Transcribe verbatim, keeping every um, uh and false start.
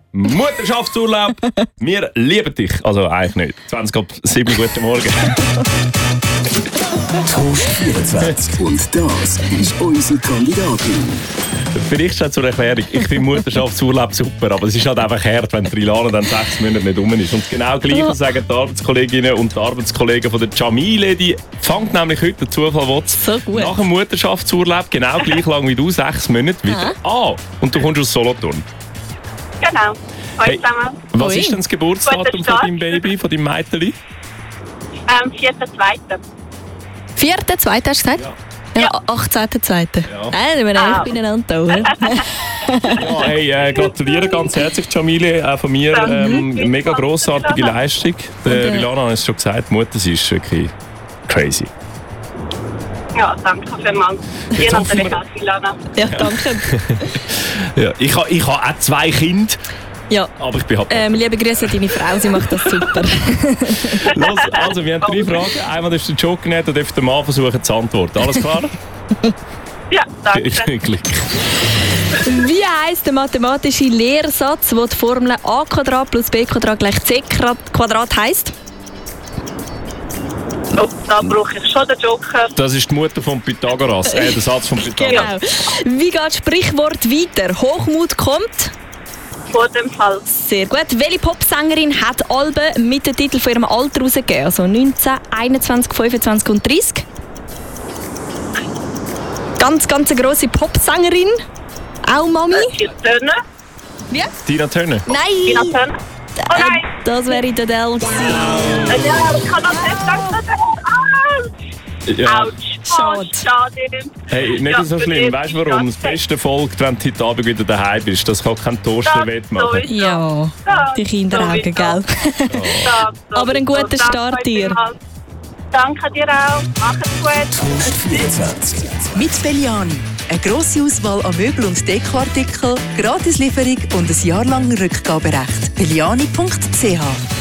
Mutterschaftsurlaub. Wir lieben dich. Also eigentlich nicht. zwanzig ab sieben, guten Morgen. Toast vierundzwanzig. Und das ist unsere Kandidatin. Vielleicht schon zur Erklärung. Ich finde Mutterschaftsurlaub super, aber es ist halt einfach hart, wenn Trilana dann sechs Monate nicht rum ist. Und genau gleich sagen die Arbeitskolleginnen und die Arbeitskollegen von der Jamile. Die fängt nämlich heute, der Zufall will, so gut. nach dem Mutterschaftsurlaub genau gleich lang wie du, sechs Monate, wieder an. Und du kommst aus Solothurn. Genau. Hallo Hey, zusammen. was Ui. ist denn das Geburtsdatum Guten von Start. deinem Baby, von deinem Mädchen? Ähm, vierter zweiter Vierter, zweiter hast du gesagt? Ja, ja achtzehnter zweiter Ja. Nein, wir haben Ah. echt beieinander da, oder? Ja, hey, äh, gratuliere ganz herzlich, Jamile. Auch von mir ähm, eine mega grossartige Leistung. Der Rilana hat es schon gesagt, Mutter, sie ist wirklich crazy. Ja, danke vielmals. Dir Jetzt hoffen natürlich wir- auch, Ilana. Ja, danke. Ja, ich habe ich ha auch zwei Kinder, Ja. aber ich bin halt... Ähm, liebe Grüße an deine Frau, sie macht das super. Los, also, wir haben drei Fragen. Einmal darfst du den Joke nehmen, dann darf der Mann versuchen zu antworten. Alles klar? Ja, danke. Glück. Wie heisst der mathematische Lehrsatz, wo die Formel a Quadrat plus b Quadrat gleich c Quadrat heisst? Oh, da brauche ich schon den Joker. Das ist die Mutter von Pythagoras. Äh, der Satz von Pythagoras. Genau. Wie geht das Sprichwort weiter? Hochmut kommt? Vor dem Fall. Sehr gut. Welche Popsängerin hat Alben mit dem Titel von ihrem Alter rausgegeben? Also neunzehn, einundzwanzig, fünfundzwanzig und dreißig? Ganz, ganz eine grosse Popsängerin. Auch Mami? Tina Turner. Wie? Tina Turner. Tina Nein! Turner. Oh nein! Das wäre die Adele gewesen. Äh, Ja, ich kann das nicht sagen. Ah! Ja. Autsch. Schade. Oh, schade. Hey, nicht Ja, so für schlimm. dich Weißt du warum? Das Beste folgt, wenn du heute Abend wieder daheim bist. Das kann kein Toaster Das wettmachen. sowieso. Ja, Das die Kinderaugen, sowieso. gell? Das Aber einen sowieso. guten Danke Start dir. vielmals. Danke dir auch. Macht's gut. Toast vierundzwanzig. Mit Belliani. Eine grosse Auswahl an Möbel- und Dekoartikeln, Gratislieferung und ein Jahr lang Rückgaberecht. belliani punkt c h